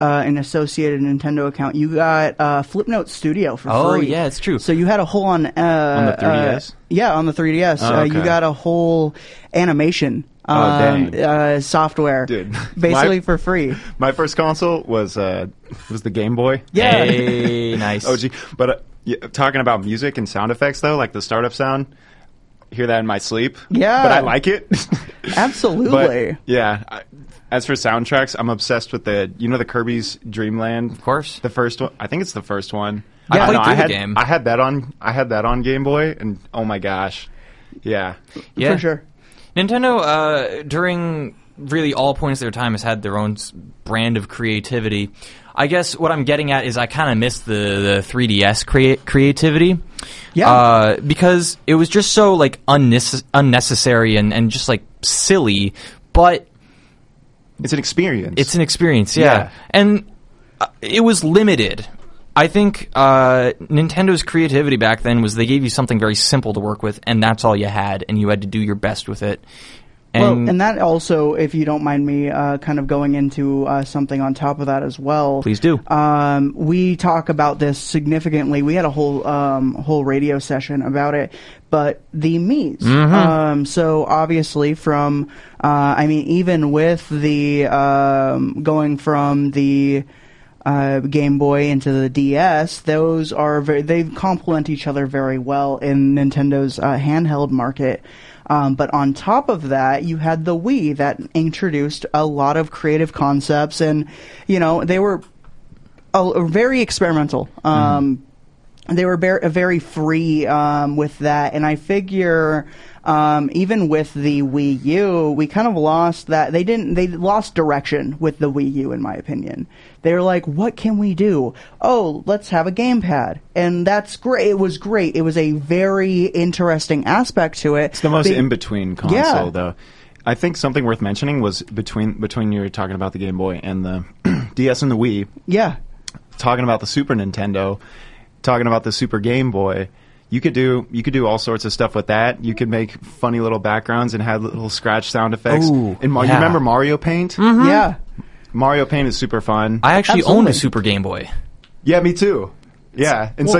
an associated Nintendo account, you got Flipnote Studio for free. Oh, yeah, it's true. So you had a whole on the 3DS? Yeah, on the 3DS. Oh, okay. You got a whole animation software, Dude. basically for free. My first console was the Game Boy. Yeah. Hey, nice. OG. But talking about music and sound effects, though, like the startup sound, hear that in my sleep. Yeah. But I like it. Absolutely. But, yeah. As for soundtracks, I'm obsessed with the Kirby's Dream Land. Of course. The first one. I think it's the first one. I played know, through the game. I had that on Game Boy, and oh my gosh. Yeah. Yeah. For sure. Nintendo, during really all points of their time, has had their own brand of creativity. I guess what I'm getting at is I kind of miss the 3DS creativity. Yeah. Because it was just so, like, unnecessary and just, like, silly, but... It's an experience. It's an experience, yeah. And it was limited. I think Nintendo's creativity back then was they gave you something very simple to work with, and that's all you had, and you had to do your best with it. And that also, if you don't mind me kind of going into something on top of that as well. Please do. We talk about this significantly. We had a whole radio session about it. But the Mii's. Mm-hmm. So obviously from, even with the going from the Game Boy into the DS, those are they complement each other very well in Nintendo's handheld market. But on top of that, you had the Wii that introduced a lot of creative concepts, and they were very experimental. They were very free with that, and I figure even with the Wii U, we kind of lost that. They lost direction with the Wii U, in my opinion. They were like, what can we do? Oh, let's have a gamepad. And that's great. It was great. It was a very interesting aspect to it. It's the most in-between console, Yeah. though. I think something worth mentioning was between you were talking about the Game Boy and the DS and the Wii, Yeah. talking about the Super Nintendo, talking about the Super Game Boy. You could do all sorts of stuff with that. You could make funny little backgrounds and have little scratch sound effects. Ooh, You yeah. remember Mario Paint? Mm-hmm. Yeah. Mario Paint is super fun. I actually Absolutely. owned a Super Game Boy. Yeah, me too. Yeah, and so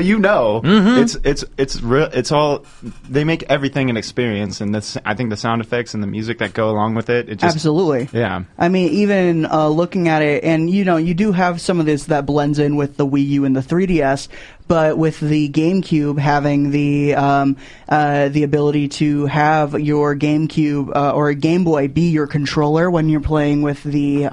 it's all they make everything an experience, and I think the sound effects and the music that go along with it. It just Absolutely. Yeah. I mean, even looking at it, and you do have some of this that blends in with the Wii U and the 3DS, but with the GameCube having the ability to have your GameCube or a Game Boy be your controller when you're playing with the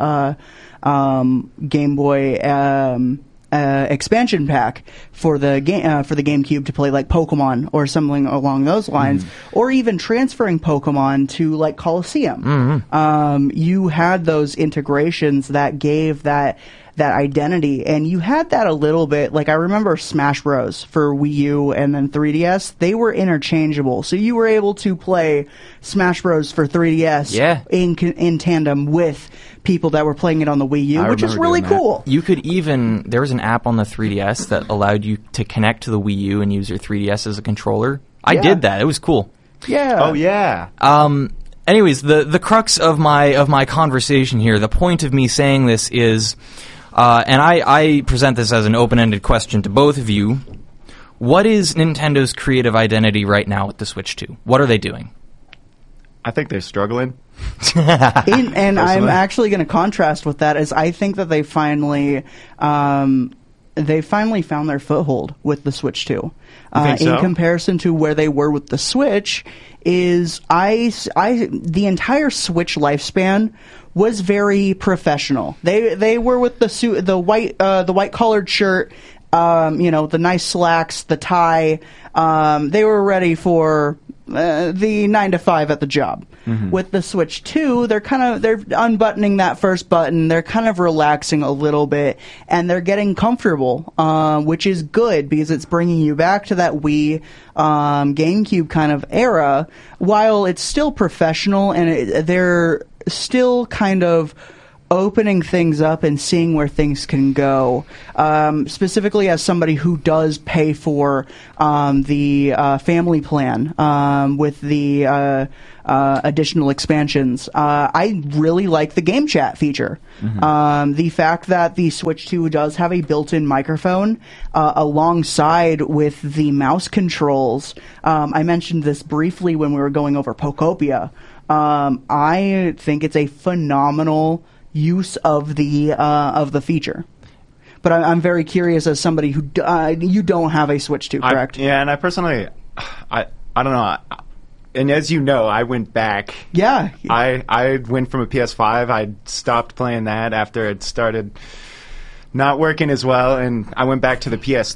Game Boy. Expansion pack for the GameCube to play like Pokemon or something along those lines, or even transferring Pokemon to like Coliseum. You had those integrations that gave that identity, and you had that a little bit. Like I remember Smash Bros. For Wii U and then 3DS, they were interchangeable, so you were able to play Smash Bros. For 3DS in tandem with people that were playing it on the Wii U, which is really cool. You could there was an app on the 3DS that allowed you to connect to the Wii U and use your 3DS as a controller. I did that. It was cool. Yeah. Oh yeah. Anyways, the crux of my conversation here, the point of me saying this is, and I present this as an open-ended question to both of you. What is Nintendo's creative identity right now with the Switch 2? What are they doing? I think they're struggling. And I'm actually going to contrast with that, as I think that they finally found their foothold with the Switch 2. In comparison to where they were with the Switch, is the entire Switch lifespan was very professional. They were with the white collared shirt, the nice slacks, the tie. They were ready for the 9 to 5 at the job. With the Switch 2, they're unbuttoning that first button. They're kind of relaxing a little bit, and they're getting comfortable, which is good because it's bringing you back to that Wii, GameCube kind of era, while it's still professional and they're still kind of opening things up and seeing where things can go. Specifically, as somebody who does pay for the family plan with the additional expansions, I really like the game chat feature. The fact that the Switch 2 does have a built-in microphone alongside with the mouse controls. I mentioned this briefly when we were going over Pokopia. I think it's a phenomenal use of the feature. But I'm very curious as somebody who you don't have a Switch 2, correct? And I personally, I don't know. And as you know, I went back. Yeah. I went from a PS5. I stopped playing that after it started not working as well, and I went back to the PS3.